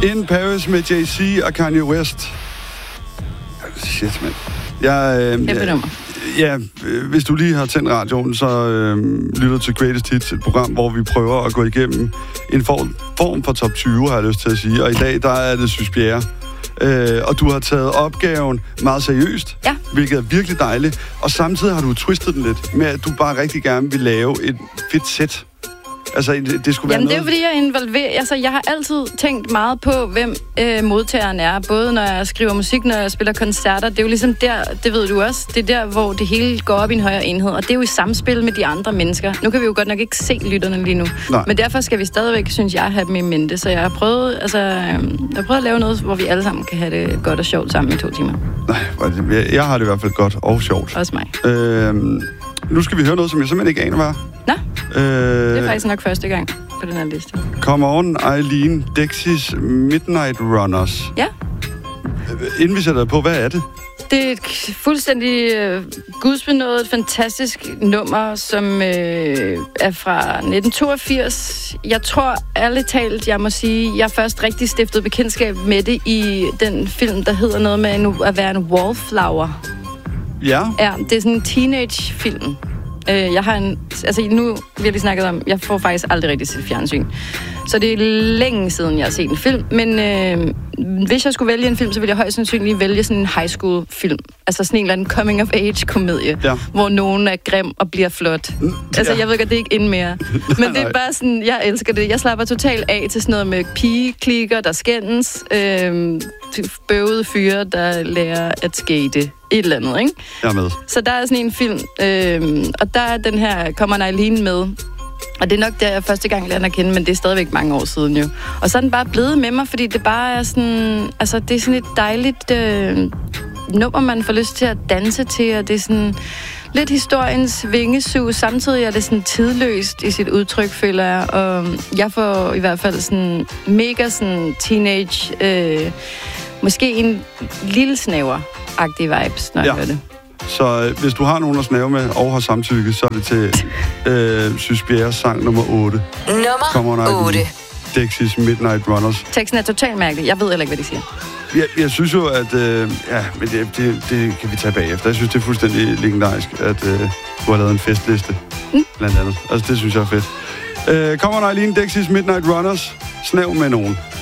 In Paris med Jay-Z og Kanye West. Shit, mand. Ja, hvis du lige har tændt radioen, så lytter til Greatest Hits, et program, hvor vi prøver at gå igennem en form for top 20, har jeg lyst til at sige. Og i dag, der er det Sys Bjerre. Og du har taget opgaven meget seriøst, hvilket er virkelig dejligt. Og samtidig har du twistet den lidt med, at du bare rigtig gerne vil lave et fedt sæt. Altså, det skulle være det er jo fordi, jeg involverer... Altså, jeg har altid tænkt meget på, hvem modtageren er. Både når jeg skriver musik, når jeg spiller koncerter. Det er jo ligesom der, det ved du også, det er der, hvor det hele går op i en højere enhed. Og det er jo i samspil med de andre mennesker. Nu kan vi jo godt nok ikke se lytterne lige nu. Nej. Men derfor skal vi stadigvæk, synes jeg, have dem i mente. Så jeg har prøvet, at lave noget, hvor vi alle sammen kan have det godt og sjovt sammen i 2 timer. Nej, jeg har det i hvert fald godt og sjovt. Også mig. Nu skal vi høre noget, som jeg simpelthen ikke aner, hvad. Nå, det er faktisk nok første gang på den her liste. Come On, Eileen, Dexys Midnight Runners. Ja. Inden vi sætter på, hvad er det? Det er et fuldstændig gudsbenådet, fantastisk nummer, som er fra 1982. Jeg tror ærligt talt, jeg må sige, jeg først rigtig stiftede bekendtskab med det i den film, der hedder noget med at være en wallflower. Ja. Ja, det er sådan en teenage-film. Jeg har nu vi har lige snakket om, jeg får faktisk aldrig rigtig set fjernsyn. Så det er længe siden, jeg har set en film. Men hvis jeg skulle vælge en film, så ville jeg højst sandsynligt vælge sådan en high school film. Altså sådan en eller anden coming of age komedie, hvor nogen er grim og bliver flot. Altså jeg ved godt, det er ikke ind mere. Men det er bare sådan, jeg elsker det. Jeg slapper totalt af til sådan noget med pigeklikker, der skændes. Bøvede fyre, der lærer at skate. Et eller andet, ikke? Jeg er med. Så der er sådan en film, og der er den her Come On Eileen med. Og det er nok der, jeg første gang lærte at kende, men det er stadigvæk mange år siden jo. Og så er den bare blevet med mig, fordi det bare er sådan... Altså, det er sådan et dejligt nummer, man får lyst til at danse til, og det er sådan lidt historiens vingesus. Samtidig er det sådan tidløst i sit udtryk, føler jeg. Og jeg får i hvert fald sådan mega sådan teenage... måske en lille snæver-agtig vibes, når jeg hører det. Så hvis du har nogen at snave med og har samtykke, så er det til Sys Bjerres sang nummer 8. Nummer 8. Dexys Midnight Runners. Teksten er totalt mærkelig. Jeg ved heller ikke, hvad de siger. Jeg synes jo, at... men det kan vi tage bagefter. Jeg synes, det er fuldstændig legendarisk, at du har lavet en festliste, blandt andet. Altså, det synes jeg er fedt. Come On Eileen, Dexys Midnight Runners. Snav med nogen.